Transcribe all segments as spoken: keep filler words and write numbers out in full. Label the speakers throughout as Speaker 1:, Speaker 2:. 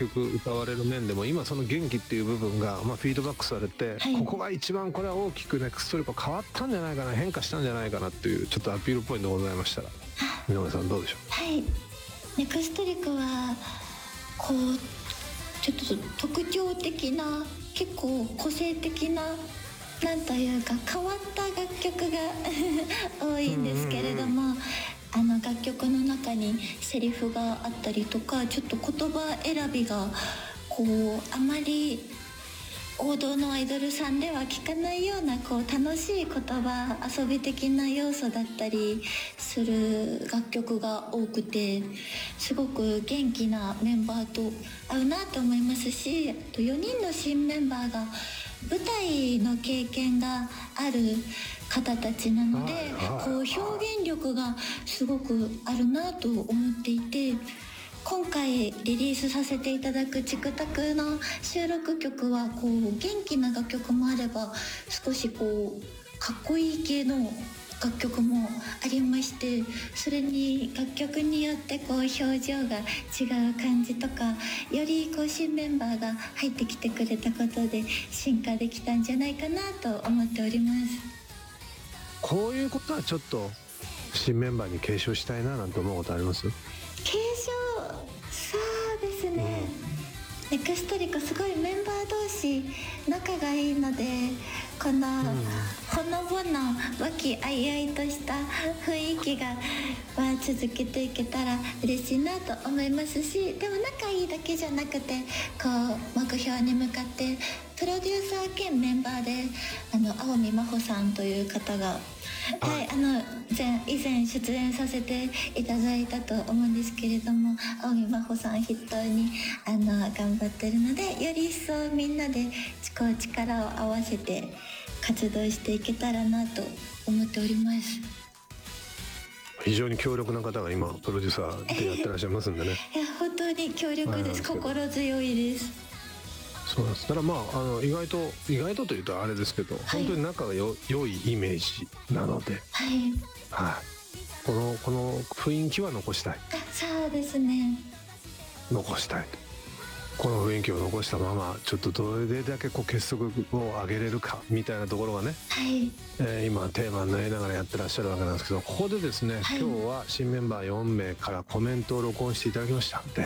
Speaker 1: 曲歌われる面でも今その元気っていう部分が、まあ、フィードバックされて、はい、ここが一番これは大きくネクストリコ変わったんじゃないかな、変化したんじゃないかなっていうちょっとアピールポイントございましたら井上さんどうでしょう。
Speaker 2: はい、ネクストリコはこうちょっと特徴的な結構個性的ななんというか変わった楽曲が多いんですけれども、あの楽曲の中にセリフがあったりとかちょっと言葉選びがこうあまり王道のアイドルさんでは聞かないようなこう楽しい言葉遊び的な要素だったりする楽曲が多くてすごく元気なメンバーと合うなと思いますし、あとよにんの新メンバーが舞台の経験がある方たちなのでこう表現力がすごくあるなと思っていて、今回リリースさせていただくチクタクの収録曲はこう元気な楽曲もあれば少しこうかっこいい系の楽曲もありまして、それに楽曲によってこう表情が違う感じとかよりこう新メンバーが入ってきてくれたことで進化できたんじゃないかなと思っております。
Speaker 1: こういうことはちょっと新メンバーに継承したいななんて思うことあります？
Speaker 2: 継承、そうですね、うん、ネクストリコすごいメンバー同士仲がいいのでこの、うん、ほのぼの和気あいあいとした雰囲気が、まあ、続けていけたら嬉しいなと思いますし、でも仲いいだけじゃなくてこう目標に向かってプロデューサー兼メンバーであの青海真帆さんという方が、はい、あの前以前出演させていただいたと思うんですけれども、青海真帆さん筆頭にあの頑張ってるのでより一層みんなでこう力を合わせて活動していけたらなと思っております。
Speaker 1: 非常に強力な方が今プロデューサーでやってらっしゃいますんでね
Speaker 2: いや本当に強力です。心強いです。
Speaker 1: そうです。だからまあ、あの意外と意外とというとあれですけど、はい、本当に仲がよ良いイメージなので、
Speaker 2: はい、
Speaker 1: はい、このこの雰囲気は残したい。
Speaker 2: あ、そうですね。
Speaker 1: 残したい。この雰囲気を残したままちょっとどれだけこう結束を上げれるかみたいなところがね、
Speaker 2: はい、
Speaker 1: えー、今テーマになりながらやってらっしゃるわけなんですけど、ここでですね、はい、今日は新メンバーよん名からコメントを録音していただきましたので、はい、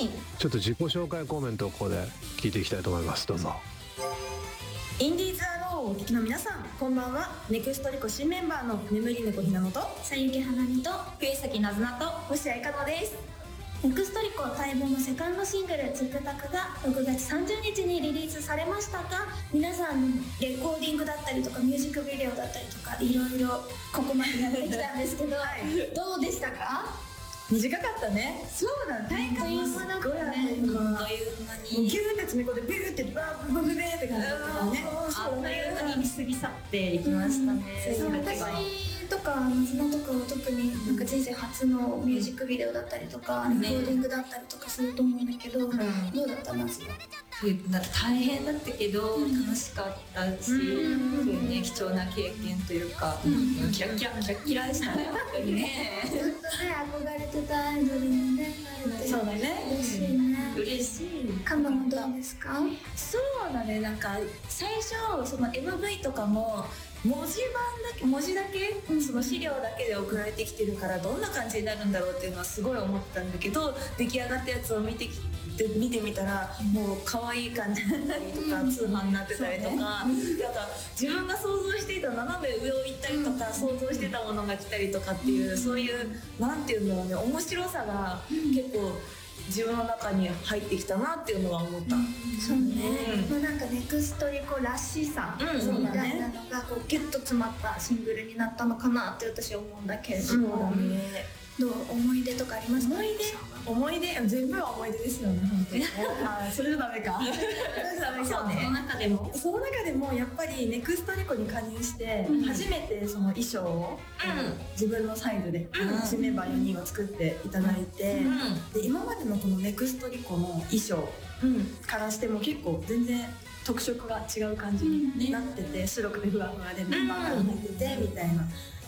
Speaker 1: ちょっと自己紹介コメントをここで聞いていきたいと思います。どうぞ。
Speaker 3: インディーズアローをお聞きの皆さん、こんばんは。ネクストリコ新メンバーの眠り猫ひなのと
Speaker 4: さゆきはなみと
Speaker 3: 冬崎なずなと星合香乃です。
Speaker 4: ネクストリコ待望のセカンドシングルチクタクがろくがつさんじゅうにちにリリースされましたが、皆さんのレコーディングだったりとかミュージックビデオだったりとかいろいろここまでやってきたんですけど、はい、どうでしたか？
Speaker 3: 短かったね。そうだね。体感もすっごいあって今あっという間にギューって詰め込んでビューってバーブブブーって感じだったからね。
Speaker 4: あっという間に過ぎ去っていきましたね。
Speaker 3: 私とかなずなとかは特になんか人生初のミュージックビデオだったりとかレコーディングだったりとかすると思うんだけど、どうだったなずな？
Speaker 4: 大変だったけど楽しかったし、うんね、貴重な経験というか、うん、キラキラキラキラしたね。本当にね。
Speaker 3: ずっとね憧れてたアイドルにねなれて、そうだね。嬉しいね。
Speaker 4: 嬉しい。
Speaker 3: カノもどうですか？
Speaker 4: そうだね。なんか最初その エムブイ とかも文字盤だけ文字だけ、うん、その資料だけで送られてきてるからどんな感じになるんだろうっていうのはすごい思ってたんだけど、出来上がったやつを見てきて。で見てみたらもう可愛い感じだったりとか、うん、通販になってたりとか、ね、なんか自分が想像していた斜め上を行ったりとか、うん、想像してたものが来たりとかっていう、うん、そういうなんていうんだろうね、面白さが結構自分の中に入ってきたなっていうのは思った、うん、
Speaker 3: そうね、うん、もうなんかネクストリコらしさみたいなのがこうギュッと詰まったシングルになったのかなって私は思うんだけれども、そうだね。どう思い出とかありますか？
Speaker 4: 思い出思い出全部は思い出ですよね本当に
Speaker 3: あそれじゃダメか
Speaker 4: そうね、その中でも
Speaker 3: その中でもやっぱりネクストリコに加入して初めてその衣装を、うん、自分のサイズで、うん、新メンバーよにんを作っていただいて、うん、で今までのこのネクストリコの衣装、うん、からしても結構全然特色が違う感じになってて、白くてふわふわでメンバーが入っててみたいな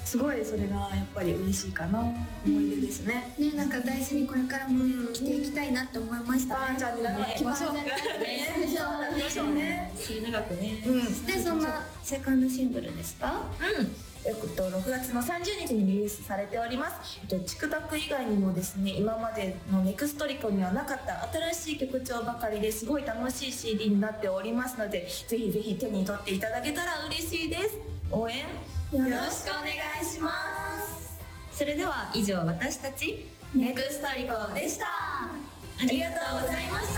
Speaker 3: すごいそれがやっぱり嬉しいかな、思い出ですね。
Speaker 2: ね、なんか大事にこれからも着ていきたいなって思いました。
Speaker 3: バーンちゃんになっていきましょう。ね、行きましょうね。
Speaker 4: 末永くね。
Speaker 3: うん。
Speaker 2: で、そのセカンドシングルですか？
Speaker 4: うん。
Speaker 3: えっと、ろくがつのさんじゅうにちにリリースされております。えっと、チクタク以外にもですね、今までのネクストリコにはなかった新しい曲調ばかりですごい楽しい シーディー になっておりますので、ぜひぜひ手に取っていただけたら嬉しいです。応援よろしくお願いします。
Speaker 4: それでは以上、私たちネクストリコでした。ありがとうございました。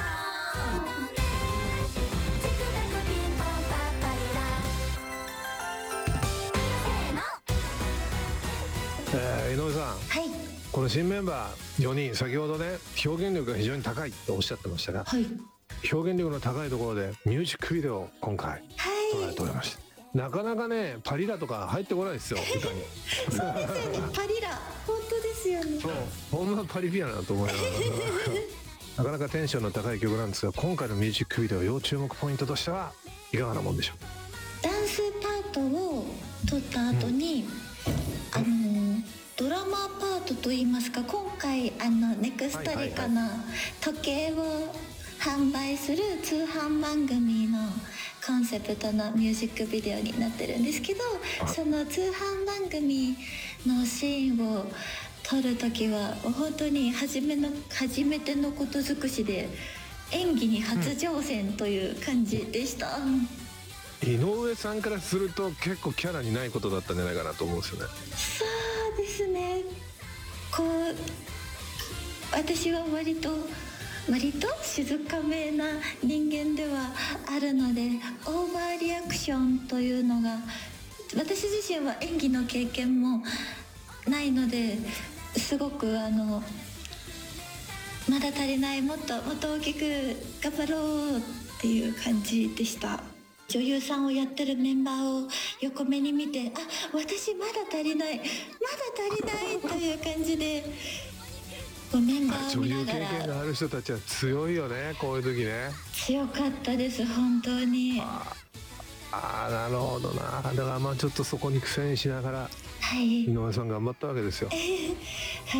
Speaker 1: えー、井上さん、
Speaker 2: はい、
Speaker 1: この新メンバーよにん、先ほどね表現力が非常に高いとおっしゃってましたが、
Speaker 2: はい、
Speaker 1: 表現力の高いところでミュージックビデオを今回撮られておりました。なかなかねパリラとか入ってこないですよ、歌に。
Speaker 2: そうですよね、パリラ本当ですよね。
Speaker 1: そう、ほんまパリピアなと思いながらなかなかテンションの高い曲なんですが、今回のミュージックビデオ要注目ポイントとしてはいかがなもんでしょう。
Speaker 2: ダンスパートを撮った後に、うん、あのドラマパートといいますか、今回あのネクストリコの時計を販売する通販番組のコンセプトのミュージックビデオになってるんですけど、その通販番組のシーンを撮る時は本当に初めの初めてのこと尽くしで、演技に初挑戦という感じでした、うん、
Speaker 1: 井上さんからすると結構キャラにないことだったんじゃないかなと思うんですよね。
Speaker 2: そうですね、こう私は割と割と静かめな人間ではあるので、オーバーリアクションというのが私自身は演技の経験もないので、すごくあのまだ足りない、もっともっと大きく頑張ろうっていう感じでした。女優さんをやってるメンバーを横目に見て、あ、私まだ足りないまだ足りないという感じでメンバーを見ながら、
Speaker 1: 女優経験がある人たちは強いよね、こういう時ね。
Speaker 2: 強かったです本当に。
Speaker 1: ああ、なるほどな。だからまあちょっとそこに苦戦しながら、はい、井上さん頑張ったわけですよ。
Speaker 2: はい。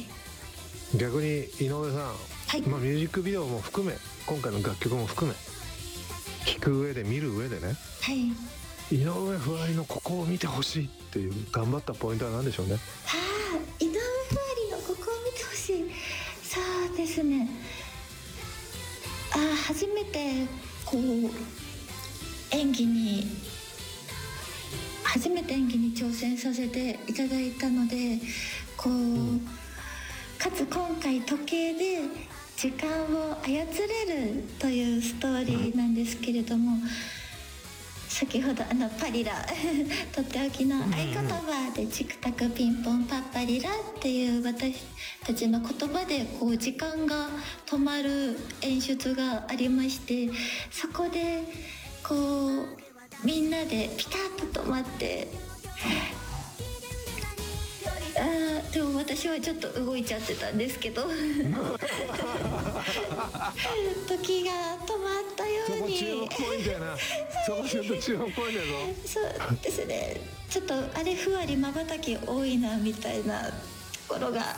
Speaker 1: 逆に井上さん、はい、まあ、ミュージックビデオも含め今回の楽曲も含め聴く上で見る上でね、はい、井上ふわりのここを見てほしいっていう頑張ったポイントは何でしょうね。
Speaker 2: はあ、井上ふわりのここを見てほしい。そうですね、あ、初めてこう演技に初めて演技に挑戦させていただいたので、こう、うん、かつ今回時計で時間を操れるというストーリーなんですけれども、先ほどあのパリラとっておきの合言葉でチクタクピンポンパッパリラっていう私たちの言葉でこう時間が止まる演出がありまして、そこでこうみんなでピタッと止まって、あ、でも私はちょっと動いちゃってたんですけど時が止まったように。
Speaker 1: そこ注目ポイントやなそこちょっと注目ポイントやぞ。
Speaker 2: そうですね、ちょっとあれふわりまばたき多いなみたいなところがはい、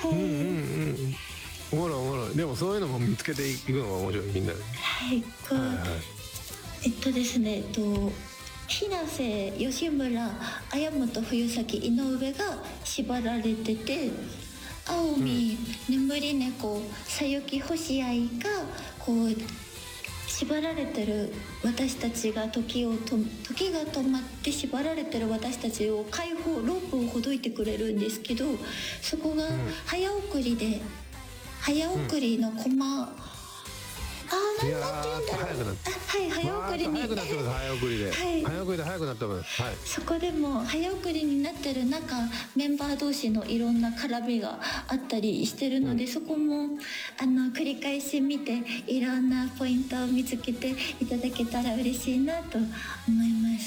Speaker 2: うんうん
Speaker 1: うんおもろいおもろい。でもそういうのも見つけていくのが面白い、みんなで。
Speaker 2: はい、こう、はいはい、えっとですね、えっと日瀬、吉村、綾本、冬咲、井上が縛られてて、青海、うん、眠り猫、さゆき、星合がこう縛られてる私たちが時をと時が止まって縛られてる私たちを解放、ロープをほどいてくれるんですけど、そこが早送りで、うん、早送りのコマ、うん、あ、なんだって言うんだろう、はい、早送りに
Speaker 1: 早くなってます。早送りで、はい、早送りで早くなってます、はい、
Speaker 2: そこでも早送りになってる中、メンバー同士のいろんな絡みがあったりしてるので、うん、そこもあの繰り返し見ていろんなポイントを見つけていただけたら嬉しいなと思います。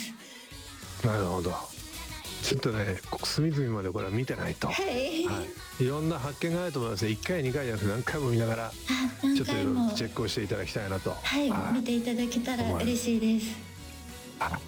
Speaker 1: なるほど、ちょっとね隅々までこれは見てないと、はい、はい、いろんな発見があると思いますね。いっかいにかいじゃなくて何回も見ながらちょっといろいろチェックをしていただきたいなと、
Speaker 2: はい、はい、見ていただけたら嬉しいです。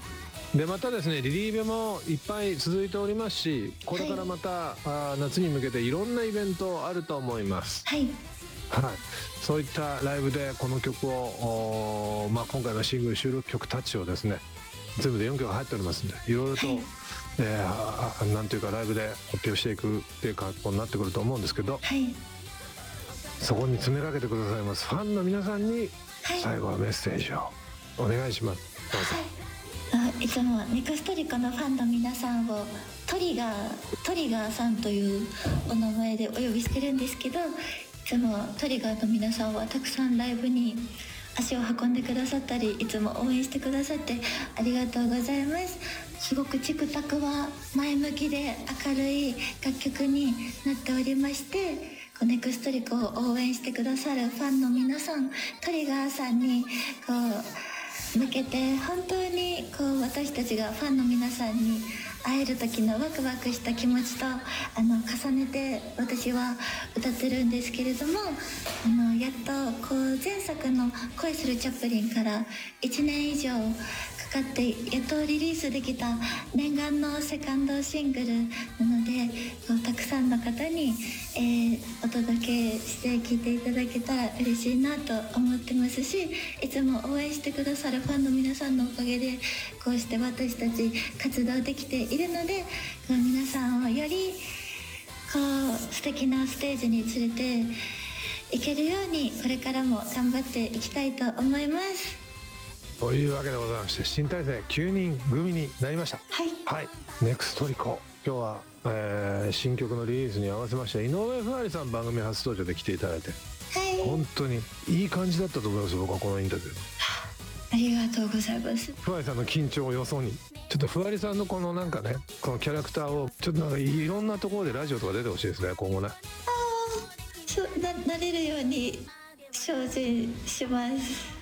Speaker 1: でまたですねリリーベもいっぱい続いておりますし、これからまた、はい、あ夏に向けていろんなイベントあると思います。
Speaker 2: はい、
Speaker 1: はい、そういったライブでこの曲を、まあ、今回のシングル収録曲たちをですね全部でよんきょく入っておりますんで、いろいろと、はい、えー、なんていうかライブで発表していくっていう格好になってくると思うんですけど、
Speaker 2: はい、
Speaker 1: そこに詰めかけてくださいますファンの皆さんに最後はメッセージをお願いします。どうぞ。
Speaker 2: はい、あいつもネクストリコのファンの皆さんをトリガートリガーさんというお名前でお呼びしてるんですけど、いつもトリガーの皆さんはたくさんライブに足を運んでくださったり、いつも応援してくださってありがとうございます。すごくチクタクは前向きで明るい楽曲になっておりまして、ネクストリコを応援してくださるファンの皆さん、トリガーさんにこう向けて本当にこう私たちがファンの皆さんに会える時のワクワクした気持ちとあの重ねて私は歌ってるんですけれども、あのやっとこう前作の恋するチャップリンからいちねん以上かかってやっとリリースできた念願のセカンドシングルなので、こうたくさんの方に、えー、お届けして聴いていただけたら嬉しいなと思ってますし、いつも応援してくださるファンの皆さんのおかげでこうして私たち活動できているので、こう皆さんをよりこう素敵なステージに連れていけるようにこれからも頑張っていきたいと思います。
Speaker 1: というわけでございまして、新体制きゅうにん組になりました。
Speaker 2: はい、
Speaker 1: はい、ネクストリコ、今日は、えー、新曲のリリースに合わせまして井上ふわりさん番組初登場で来ていただいて、
Speaker 2: はい、
Speaker 1: 本当にいい感じだったと思います。僕はこのインタビュー
Speaker 2: ありがとうございます。
Speaker 1: ふわりさんの緊張をよそに、ちょっとふわりさんのこのなんかね、このキャラクターをちょっとなんかいろんなところでラジオとか出てほしいですね、今後ね。あ
Speaker 2: あ、そうな、なれるように精進します。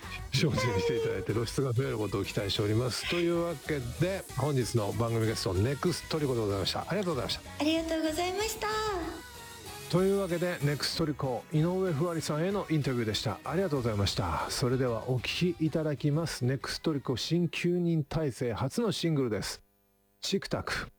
Speaker 1: 精進していただいて露出が増えることを期待しております。というわけで本日の番組ゲストネクストリコでございました。ありがとうございました。
Speaker 2: ありがとうございました。
Speaker 1: というわけでネクストリコ井上ふわりさんへのインタビューでした。ありがとうございました。それではお聴きいただきます。ネクストリコ新きゅうにん体制初のシングルです。チクタク。